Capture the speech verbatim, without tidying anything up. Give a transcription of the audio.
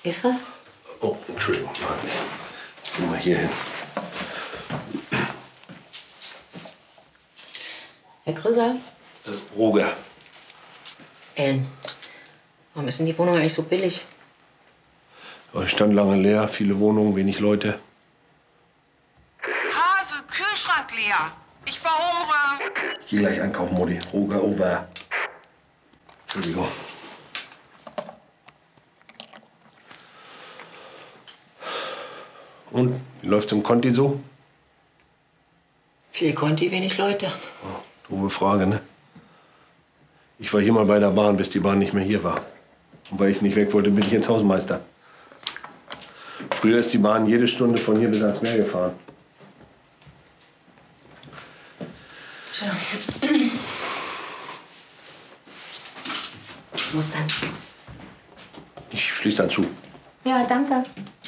Ist was? Oh, Entschuldigung. Geh mal hier hin. Herr Krüger? Äh, Roger. Ellen, warum ist denn die Wohnung eigentlich so billig? Ja, ich stand lange leer, viele Wohnungen, wenig Leute. Hase, Kühlschrank leer. Ich verhungere. Ich geh gleich einkaufen, Mutti. Roger over. Entschuldigung. Und, wie läuft's im Conti so? Viel Conti, wenig Leute. Oh, doofe Frage, ne? Ich war hier mal bei der Bahn, bis die Bahn nicht mehr hier war. Und weil ich nicht weg wollte, bin ich jetzt Hausmeister. Früher ist die Bahn jede Stunde von hier bis ans Meer gefahren. Tja. Ich muss dann. Ich schließe dann zu. Ja, danke.